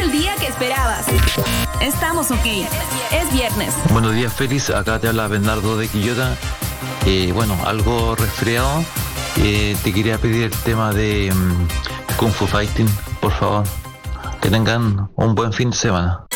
el día que esperabas. Estamos ok. Es viernes. Buenos días, Félix. Acá te habla Bernardo de Quillota. Algo resfriado. Te quería pedir el tema de Kung Fu Fighting, por favor. Que tengan un buen fin de semana.